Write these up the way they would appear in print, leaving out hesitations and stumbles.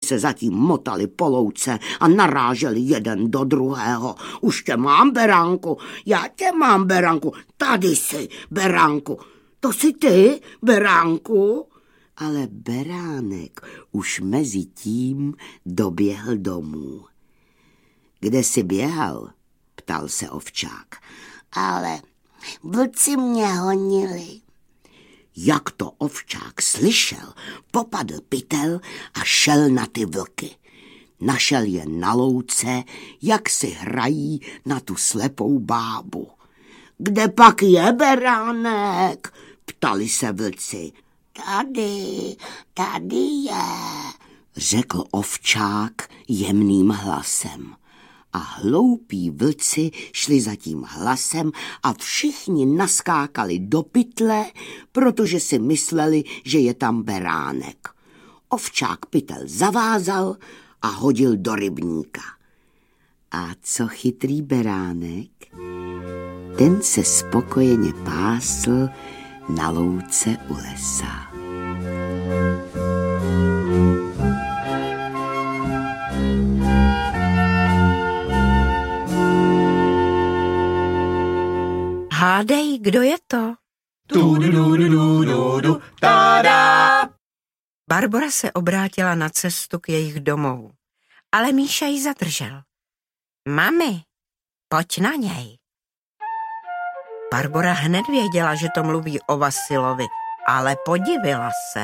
se zatím motali po louce a naráželi jeden do druhého. Už tě mám, beránku, já tě mám, beránku, tady jsi, beránku. To jsi ty, beránku? Ale beránek už mezi tím doběhl domů. Kde jsi běhal? Ptal se ovčák. Ale vlci mě honili. Jak to ovčák slyšel, popadl pytel a šel na ty vlky. Našel je na louce, jak si hrají na tu slepou bábu. Kde pak je beránek? Ptali se vlci. Tady je, řekl ovčák jemným hlasem. A hloupí vlci šli za tím hlasem a všichni naskákali do pytle, protože si mysleli, že je tam beránek. Ovčák pytel zavázal a hodil do rybníka. A co chytrý beránek? Ten se spokojeně pásl na louce u lesa. Hádej, kdo je to? Tada! Barbora se obrátila na cestu k jejich domovu, ale Míša ji zadržel. Mami, pojď na něj. Barbora hned věděla, že to mluví o Vasilovi, ale podivila se.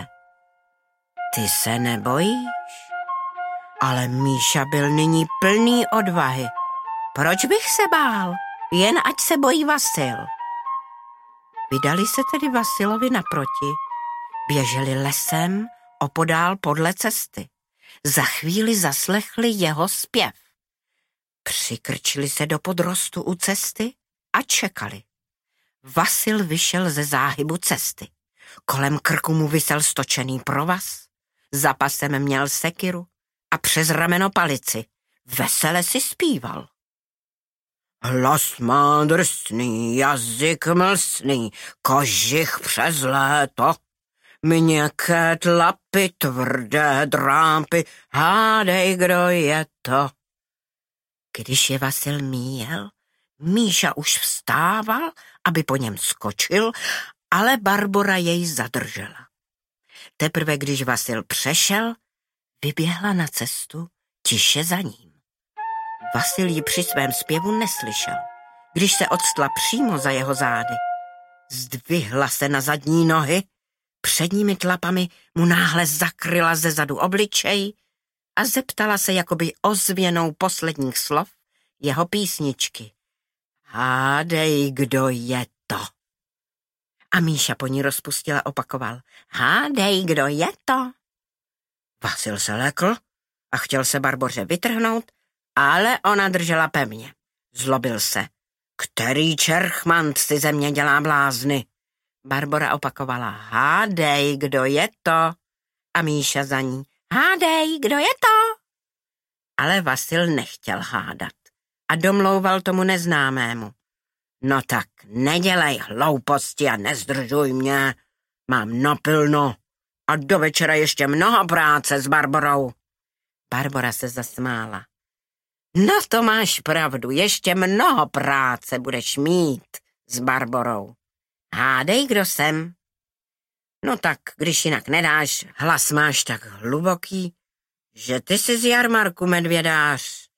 Ty se nebojíš? Ale Míša byl nyní plný odvahy. Proč bych se bál? Jen ať se bojí Vasil. Vydali se tedy Vasilovi naproti. Běželi lesem opodál podle cesty. Za chvíli zaslechli jeho zpěv. Přikrčili se do podrostu u cesty a čekali. Vasil vyšel ze záhybu cesty. Kolem krku mu visel stočený provaz, za pasem měl sekiru a přes rameno palici. Vesele si zpíval. Hlas má drsný, jazyk mlsný, kožich přes léto, měkké tlapy, tvrdé drápy, hádej, kdo je to. Když je Vasil míjel, Míša už vstával, aby po něm skočil, ale Barbora jej zadržela. Teprve když Vasil přešel, vyběhla na cestu tiše za ním. Vasil ji při svém zpěvu neslyšel. Když se odstla přímo za jeho zády, zdvihla se na zadní nohy, předními tlapami mu náhle zakryla ze zadu obličej a zeptala se jakoby ozvěnou posledních slov jeho písničky. Hádej, kdo je to? A Míša po ní rozpustila opakoval. Hádej, kdo je to? Vasil se lekl a chtěl se Barboře vytrhnout, ale ona držela pevně. Zlobil se. Který čerchmant si ze mě dělá blázny? Barbora opakovala. Hádej, kdo je to? A Míša za ní. Hádej, kdo je to? Ale Vasil nechtěl hádat a domlouval tomu neznámému. No tak nedělej hlouposti a nezdržuj mě. Mám napilno a do večera ještě mnoho práce s Barborou. Barbora se zasmála. No to máš pravdu, ještě mnoho práce budeš mít s Barborou. Hádej, kdo jsem? No tak, když jinak nedáš, hlas máš tak hluboký, že ty jsi z jarmarku, medvědář.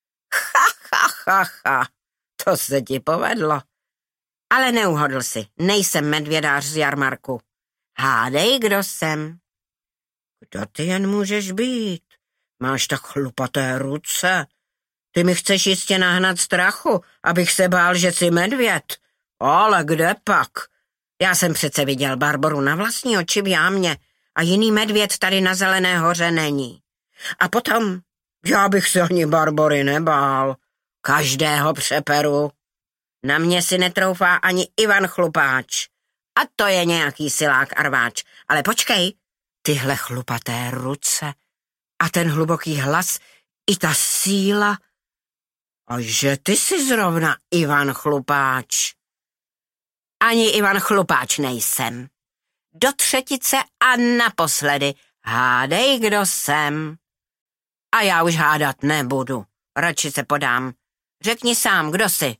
Ha, to se ti povedlo. Ale neuhodl si, nejsem medvědář z jarmarku. Hádej, kdo jsem? Kdo ty jen můžeš být? Máš tak chlupaté ruce. Ty mi chceš jistě nahnat strachu, abych se bál, že jsi medvěd. Ale kde pak? Já jsem přece viděl Barboru na vlastní oči v jámě a jiný medvěd tady na Zelené hoře není. A potom, já bych se ani Barbory nebál. Každého přeperu. Na mě si netroufá ani Ivan Chlupáč. A to je nějaký silák a rváč. Ale počkej, tyhle chlupaté ruce a ten hluboký hlas i ta síla. A že ty jsi zrovna Ivan Chlupáč. Ani Ivan Chlupáč nejsem. Do třetice a naposledy. Hádej, kdo jsem. A já už hádat nebudu. Radši se podám. Řekni sám, kdo jsi.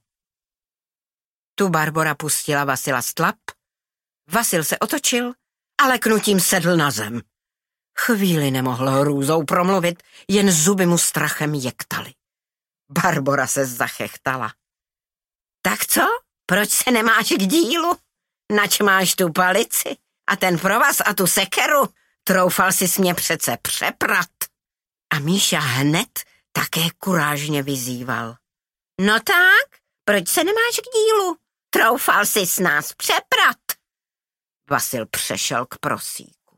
Tu Barbora pustila Vasila z tlap. Vasil se otočil a leknutím sedl na zem. Chvíli nemohl hrůzou promluvit, jen zuby mu strachem jektaly. Barbora se zachechtala. Tak co? Proč se nemáš k dílu? Nač máš tu palici a ten provaz a tu sekeru? Troufal jsi mě přece přeprat. A Míša hned také kurážně vyzýval. No tak, proč se nemáš k dílu? Troufal jsi s nás přeprat. Vasil přešel k prosíku.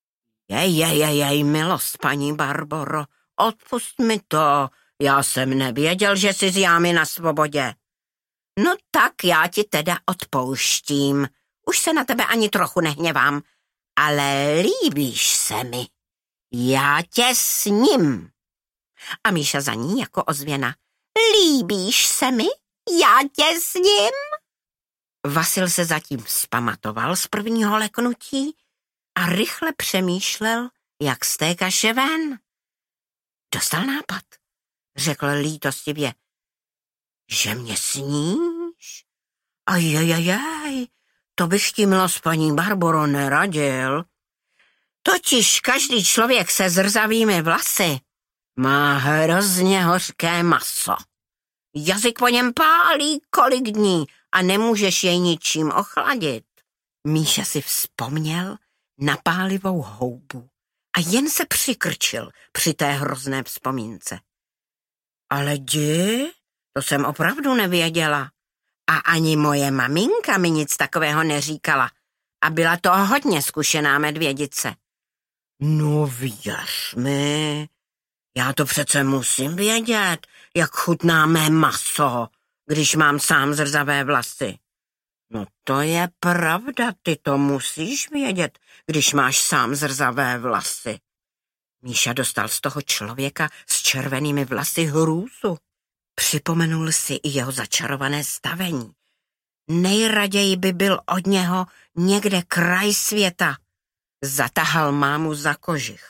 Jej, milost, paní Barboro, odpust mi to. Já jsem nevěděl, že jsi z jámy na svobodě. No tak já ti teda odpouštím. Už se na tebe ani trochu nehněvám, ale líbíš se mi. Já tě sním. A Míša za ní jako ozvěna. Líbíš se mi? Já tě sním? Vasil se zatím vzpamatoval z prvního leknutí a rychle přemýšlel, jak z té kaše ven. Dostal nápad. Řekl lítostivě. Že mě sníš? Ajajajaj, to bych ti, milost paní Barboro, neradil. Totiž každý člověk se zrzavými vlasy má hrozně hořké maso. Jazyk po něm pálí kolik dní a nemůžeš jej ničím ochladit. Míša si vzpomněl na pálivou houbu a jen se přikrčil při té hrozné vzpomínce. Ale jdi, to jsem opravdu nevěděla. A ani moje maminka mi nic takového neříkala. A byla to hodně zkušená medvědice. No věř mi, já to přece musím vědět, jak chutná mé maso, když mám sám zrzavé vlasy. No to je pravda, ty to musíš vědět, když máš sám zrzavé vlasy. Míša dostal z toho člověka s červenými vlasy hrůzu. Připomenul si i jeho začarované stavení. Nejraději by byl od něho někde kraj světa. Zatahal mámu za kožich.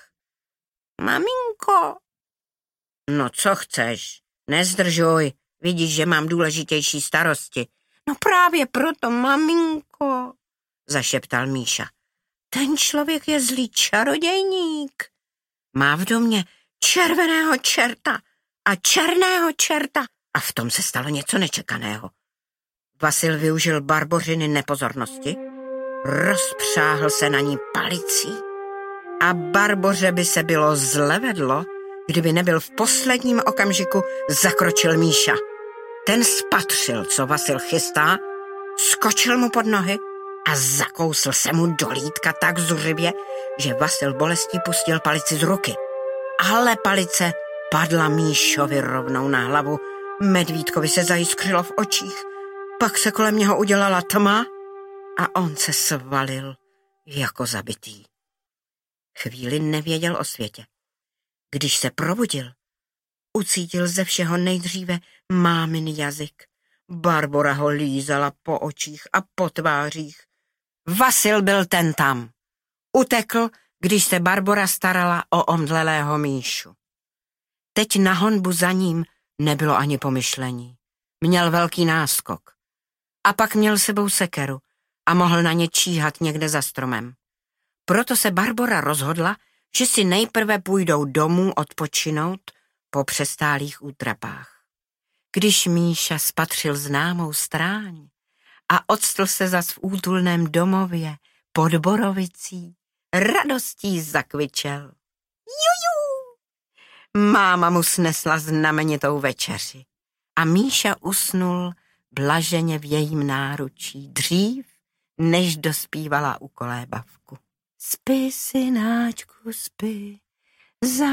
Maminko. No co chceš? Nezdržuj, vidíš, že mám důležitější starosti. No právě proto, maminko, zašeptal Míša. Ten člověk je zlý čarodějník. Má v domě červeného čerta a černého čerta a v tom se stalo něco nečekaného. Vasil využil Barbořiny nepozornosti, rozpřáhl se na ní palicí a Barboře by se bylo zle vedlo, kdyby nebyl v posledním okamžiku zakročil Míša. Ten spatřil, co Vasil chystá, skočil mu pod nohy a zakousl se mu do lítka tak zuřivě, že Vasil bolestí pustil palici z ruky. Ale palice padla Míšovi rovnou na hlavu, medvídkovi se zajiskřilo v očích, pak se kolem něho udělala tma a on se svalil jako zabitý. Chvíli nevěděl o světě. Když se probudil, ucítil ze všeho nejdříve mámin jazyk. Barbora ho lízala po očích a po tvářích. Vasil byl ten tam. Utekl, když se Barbora starala o omdlelého Míšu. Teď na honbu za ním nebylo ani pomyšlení. Měl velký náskok. A pak měl sebou sekeru a mohl na ně číhat někde za stromem. Proto se Barbora rozhodla, že si nejprve půjdou domů odpočinout po přestálých útrapách. Když Míša spatřil známou stráň a octl se zas v útulném domově pod borovicí, radostí zakvičel. Juju! Máma mu snesla znamenitou večeři a Míša usnul blaženě v jejím náručí dřív, než dospívala u kolébavku. Spí, synáčku, spí,